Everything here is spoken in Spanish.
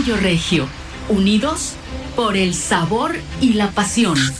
Orgullo Regio, unidos por el sabor y la pasión.